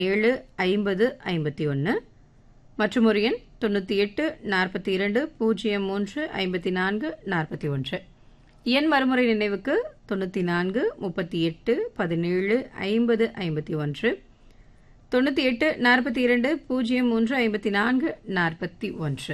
75051 மற்றும் ஒரு எண் 98 42 03 54 41. எண் மறுமுறை நினைவுக்கு 94 38 17 50 51 98 42 03 54 41.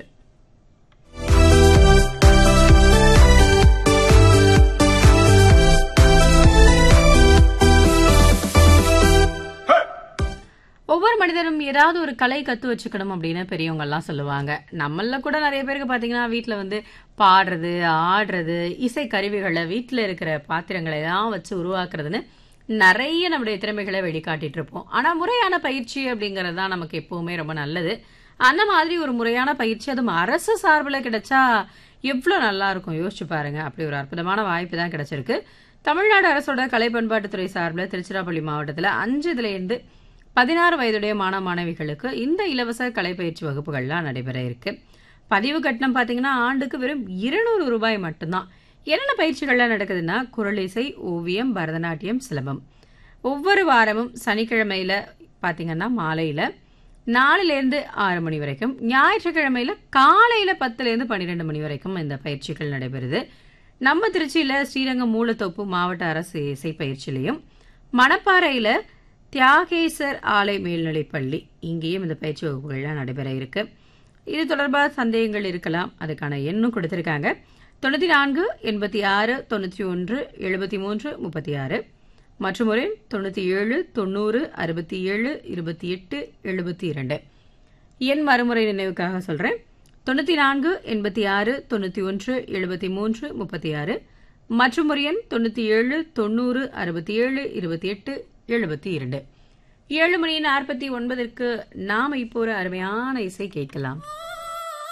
ஒவ்வொரு மனிதனும் ஏதாவது ஒரு கலை கத்து வச்சுக்கணும் அப்படின்னு பெரியவங்க எல்லாம் சொல்லுவாங்க. நம்மள கூட நிறைய பேருக்கு பாத்தீங்கன்னா வீட்டுல வந்து பாடுறது, ஆடுறது, இசை கருவிகளை, வீட்டுல இருக்கிற பாத்திரங்களை எல்லாம் வச்சு உருவாக்குறதுன்னு நிறைய நம்முடைய திறமைகளை வெளிக்காட்டிட்டு இருப்போம். ஆனா முறையான பயிற்சி அப்படிங்கறது தான் நமக்கு எப்பவுமே ரொம்ப நல்லது. அந்த மாதிரி ஒரு முறையான பயிற்சி அதுவும் அரசு சார்பில் கிடைச்சா எவ்வளவு நல்லா இருக்கும் யோசிச்சு பாருங்க. அப்படி ஒரு அற்புதமான வாய்ப்பு தான் கிடைச்சிருக்கு. தமிழ்நாடு அரசோட கலை பண்பாட்டுத்துறை சார்பில் திருச்சிராப்பள்ளி மாவட்டத்துல 5 16 வயதுடைய மாணவ மாணவிகளுக்கு இந்த இலவச கலைப்பயிற்சி வகுப்புகள்லாம் நடைபெற இருக்கு. பதிவு கட்டணம் பாத்தீங்கன்னா ஆண்டுக்கு வெறும் 200 ரூபாய் மட்டும்தான். என்னென்ன பயிற்சிகள்லாம் நடக்குதுன்னா குரலிசை, ஓவியம், பரதநாட்டியம், சிலம்பம். ஒவ்வொரு வாரமும் சனிக்கிழமையில பாத்தீங்கன்னா மாலையில 4 to 6 மணி வரைக்கும், ஞாயிற்றுக்கிழமையில காலையில 10 to 12 மணி வரைக்கும் இந்த பயிற்சிகள் நடைபெறுது. நம்ம திருச்சியில ஸ்ரீரங்கம் மூலத்தோப்பு மாவட்ட அரசு இசை பயிற்சியிலையும், மணப்பாறையில தியாகேசர் ஆலை மேல்நிலைப்பள்ளி இங்கேயும் இந்த பயிற்சி வகுப்புகள்லாம் நடைபெற இருக்கு. இது தொடர்பாக சந்தேகங்கள் இருக்கலாம். அதுக்கான எண்ணும் கொடுத்திருக்காங்க. 94 86 91 73 36 மற்றும் ஒரு 97 90 67 28 72. எண் மறுமுறை நினைவுக்காக சொல்றேன். 94 86 91 73 36 மற்றும் ஒரு எண் 97 90 67 28 72. 7:49 நாம இப்போ ஒரு அருமையான இசை கேட்கலாம்.